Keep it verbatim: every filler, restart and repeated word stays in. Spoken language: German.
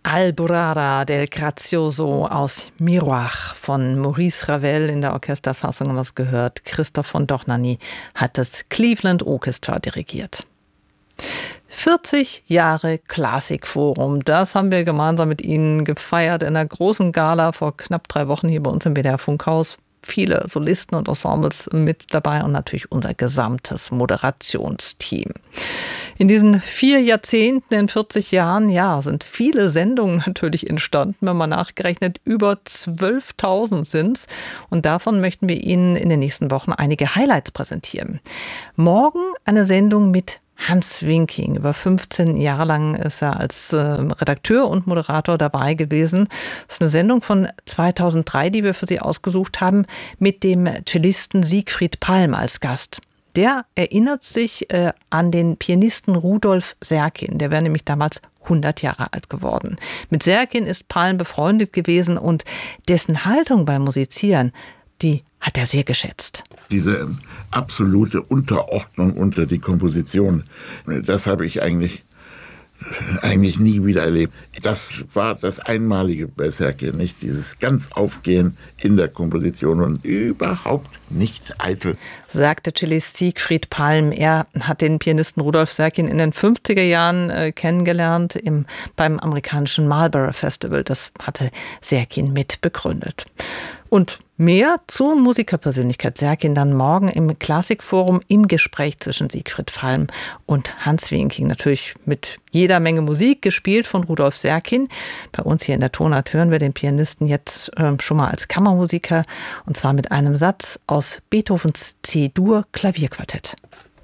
Alborada del Grazioso aus Miroir von Maurice Ravel in der Orchesterfassung haben wir es gehört. Christoph von Dohnanyi hat das Cleveland Orchestra dirigiert. vierzig Jahre Klassikforum, das haben wir gemeinsam mit Ihnen gefeiert in einer großen Gala vor knapp drei Wochen hier bei uns im B D R Funkhaus. Viele Solisten und Ensembles mit dabei und natürlich unser gesamtes Moderationsteam. In diesen vier Jahrzehnten, in vierzig Jahren, ja, sind viele Sendungen natürlich entstanden. Wenn man nachgerechnet, über zwölftausend sind es. Und davon möchten wir Ihnen in den nächsten Wochen einige Highlights präsentieren. Morgen eine Sendung mit Hans Winking. Über fünfzehn Jahre lang ist er als äh, Redakteur und Moderator dabei gewesen. Das ist eine Sendung von zweitausenddrei, die wir für Sie ausgesucht haben, mit dem Cellisten Siegfried Palm als Gast. Der erinnert sich äh, an den Pianisten Rudolf Serkin. Der wäre nämlich damals hundert Jahre alt geworden. Mit Serkin ist Palm befreundet gewesen und dessen Haltung beim Musizieren, die hat er sehr geschätzt. Diese absolute Unterordnung unter die Komposition, das habe ich eigentlich, eigentlich nie wieder erlebt. Das war das Einmalige bei Serkin, nicht? Dieses ganz Aufgehen in der Komposition und überhaupt nicht eitel. Sagte Cellist Siegfried Palm. Er hat den Pianisten Rudolf Serkin in den fünfziger Jahren äh, kennengelernt im, beim amerikanischen Marlborough Festival. Das hatte Serkin mit begründet. Und mehr zur Musikerpersönlichkeit Serkin dann morgen im Klassikforum im Gespräch zwischen Siegfried Palm und Hans Winking. Natürlich mit jeder Menge Musik, gespielt von Rudolf Serkin. Bei uns hier in der Tonart hören wir den Pianisten jetzt äh, schon mal als Kammermusiker und zwar mit einem Satz aus Beethovens C-Dur Klavierquartett.